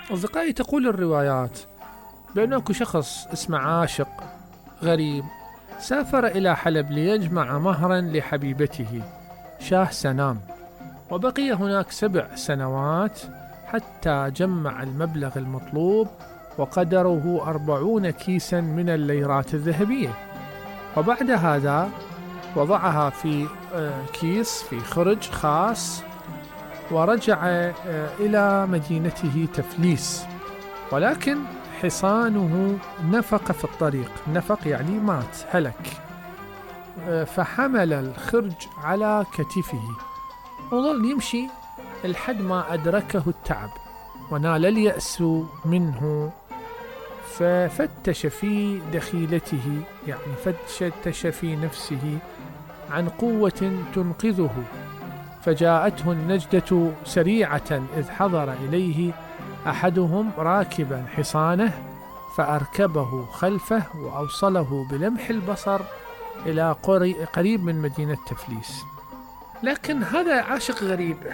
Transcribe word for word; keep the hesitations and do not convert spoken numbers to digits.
أصدقائي، تقول الروايات بأن أكو شخص اسمه عاشق غريب سافر إلى حلب ليجمع مهرا لحبيبته شاه سنام، وبقي هناك سبع سنوات حتى جمع المبلغ المطلوب، وقدره أربعون كيسا من الليرات الذهبية. وبعد هذا وضعها في كيس في خرج خاص، ورجع إلى مدينته تفليس، ولكن حصانه نفق في الطريق. نفق يعني مات، هلك. فحمل الخرج على كتفه وظل يمشي لحد ما أدركه التعب ونال اليأس منه، ففتش في دخيلته، يعني فتش في نفسه عن قوة تنقذه، فجاءته النجدة سريعة إذ حضر إليه أحدهم راكبا حصانه، فأركبه خلفه وأوصله بلمح البصر إلى قريب من مدينة تفليس. لكن هذا عاشق غريب